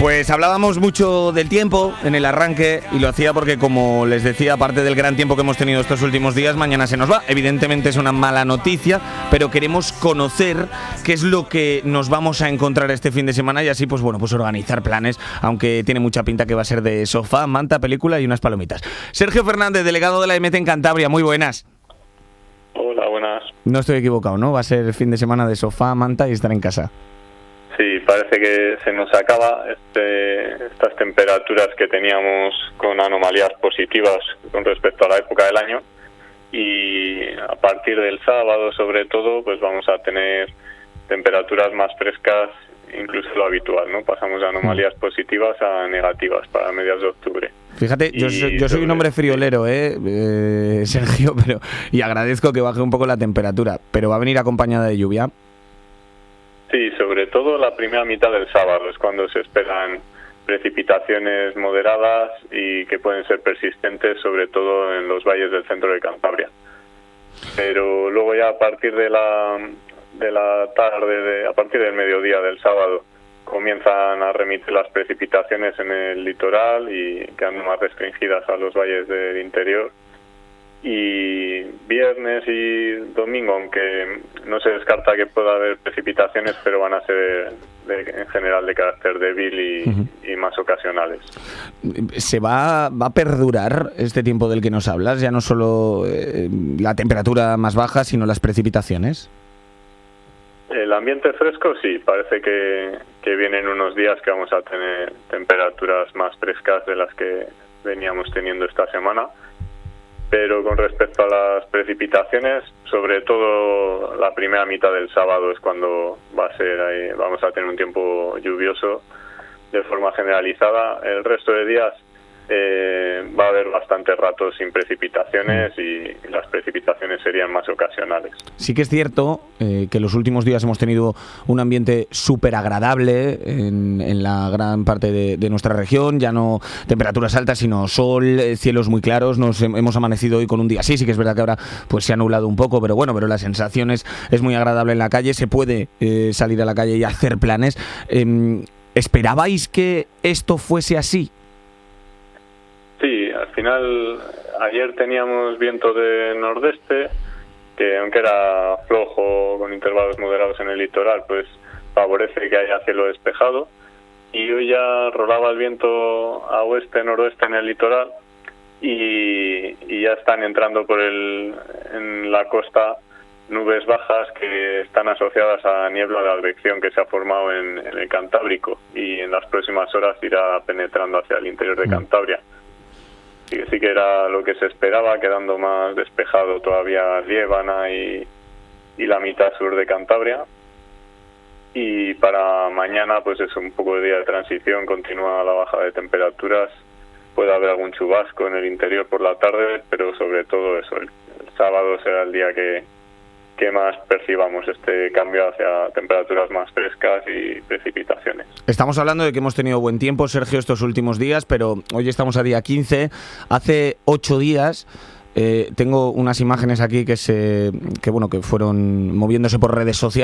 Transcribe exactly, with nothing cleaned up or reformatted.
Pues hablábamos mucho del tiempo en el arranque y lo hacía porque, como les decía, aparte del gran tiempo que hemos tenido estos últimos días, mañana se nos va. Evidentemente es una mala noticia, pero queremos conocer qué es lo que nos vamos a encontrar este fin de semana y así, pues bueno, pues organizar planes, aunque tiene mucha pinta que va a ser de sofá, manta, película y unas palomitas. Sergio Fernández, delegado de la E M E T en Cantabria, muy buenas. Hola, buenas. No estoy equivocado, ¿no? Va a ser fin de semana de sofá, manta y estar en casa. Sí, parece que se nos acaba este, estas temperaturas que teníamos con anomalías positivas con respecto a la época del año, y a partir del sábado, sobre todo, pues vamos a tener temperaturas más frescas, incluso lo habitual, ¿no? Pasamos de anomalías positivas a negativas para mediados de octubre. Fíjate, yo soy, yo soy un hombre friolero, ¿eh? eh, Sergio, pero y agradezco que baje un poco la temperatura, pero va a venir acompañada de lluvia. Sí, sobre todo la primera mitad del sábado es cuando se esperan precipitaciones moderadas y que pueden ser persistentes, sobre todo en los valles del centro de Cantabria. Pero luego ya a partir de la de la tarde, de, a partir del mediodía del sábado, comienzan a remitir las precipitaciones en el litoral y quedando más restringidas a los valles del interior. Y viernes y domingo, aunque no se descarta que pueda haber precipitaciones, pero van a ser de, en general de carácter débil y, uh-huh. y más ocasionales. ¿Se va, va a perdurar este tiempo del que nos hablas? Ya no solo eh, la temperatura más baja, sino las precipitaciones. El ambiente fresco sí, parece que, que vienen unos días que vamos a tener temperaturas más frescas de las que veníamos teniendo esta semana. Pero con respecto a las precipitaciones, sobre todo la primera mitad del sábado es cuando va a ser ahí, vamos a tener un tiempo lluvioso de forma generalizada. El resto de días eh, va a haber bastantes ratos sin precipitaciones y las precipitaciones serían más ocasionales. Sí que es cierto eh, que los últimos días hemos tenido un ambiente súper agradable en, en la gran parte de, de nuestra región, ya no temperaturas altas sino sol, cielos muy claros. Nos hemos amanecido hoy con un día así, sí que es verdad que ahora pues se ha nublado un poco, pero bueno, pero la sensación es, es muy agradable en la calle, se puede eh, salir a la calle y hacer planes. Eh, ¿Esperabais que esto fuese así? Sí, al final ayer teníamos viento de nordeste, que aunque era flojo con intervalos moderados en el litoral, pues favorece que haya cielo despejado, y hoy ya rolaba el viento a oeste-noroeste en el litoral y, y ya están entrando por el en la costa nubes bajas que están asociadas a niebla de advección que se ha formado en, en el Cantábrico y en las próximas horas irá penetrando hacia el interior de Cantabria. Sí, sí que era lo que se esperaba, quedando más despejado todavía Liébana y, y la mitad sur de Cantabria. Y para mañana pues es un poco de día de transición, continúa la baja de temperaturas, puede haber algún chubasco en el interior por la tarde, pero sobre todo eso, el, el sábado será el día que, que más percibamos este cambio hacia temperaturas más frescas y precipitaciones. Estamos hablando de que hemos tenido buen tiempo, Sergio, estos últimos días, pero hoy estamos a día quince. Hace ocho días eh, tengo unas imágenes aquí que se que bueno que fueron moviéndose por redes sociales.